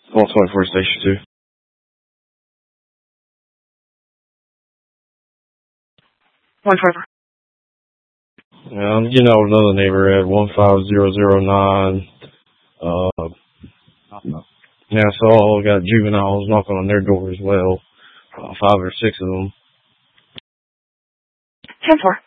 124 Station 2. 124. Another neighbor at 15009. Nassau got juveniles knocking on their door as well. 5 or 6 of them. 10-4.